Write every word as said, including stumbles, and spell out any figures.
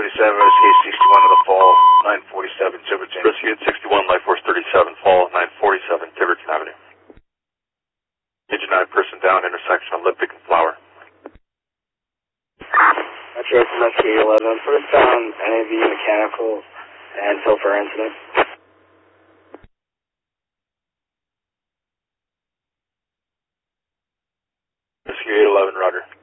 thirty-seven, Rescue eight sixty-one to the fall, nine forty-seven, Tiverton. Rescue eight sixty-one, Life Force thirty-seven, fall, nine forty-seven, Tiverton Avenue. Engine nine, person down, intersection Olympic and Flower. Metro from Rescue eight eleven, first down, N A V mechanical and filter incident. Rescue eight eleven, Roger.